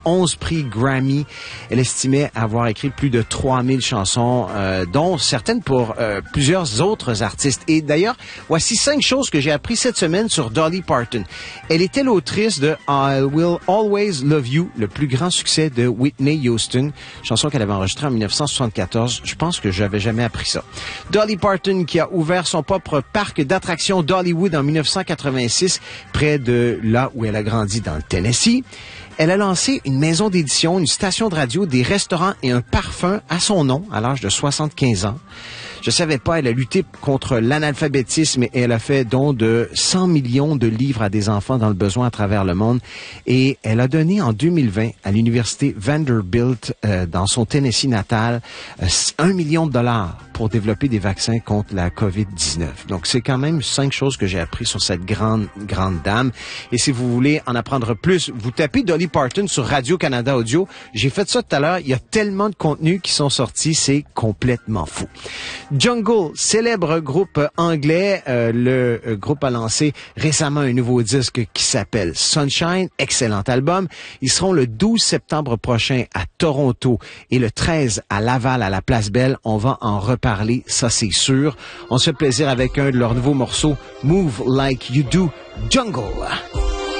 11 prix Grammy. Elle estimait avoir écrit plus de 3000 chansons, dont certaines pour plusieurs autres artistes. Et d'ailleurs, voici 5 choses que j'ai appris cette semaine sur Dolly Parton. Elle était l'autrice de I Will Always Love You, le plus grand succès de Whitney Houston, chanson qu'elle avait enregistrée en 1974. Je pense que j'avais jamais appris ça. Dolly Parton qui a ouvert son propre parc d'attractions Dollywood en 1986, près de là où elle a grandi dans le Tennessee. Elle a lancé une maison d'édition, une station de radio, des restaurants et un parfum à son nom à l'âge de 75 ans. Je savais pas, elle a lutté contre l'analphabétisme et elle a fait don de 100 millions de livres à des enfants dans le besoin à travers le monde. Et elle a donné en 2020 à l'université Vanderbilt, dans son Tennessee natal, 1 million de dollars pour développer des vaccins contre la COVID-19. Donc, c'est quand même 5 choses que j'ai appris sur cette grande dame. Et si vous voulez en apprendre plus, vous tapez Dolly Parton sur Radio-Canada Audio. J'ai fait ça tout à l'heure. Il y a tellement de contenus qui sont sortis, c'est complètement fou. Jungle, célèbre groupe anglais. Le groupe a lancé récemment un nouveau disque qui s'appelle Sunshine. Excellent album. Ils seront le 12 septembre prochain à Toronto et le 13 à Laval à la Place Belle. On va en reparler, ça c'est sûr. On se fait plaisir avec un de leurs nouveaux morceaux, Move Like You Do, Jungle.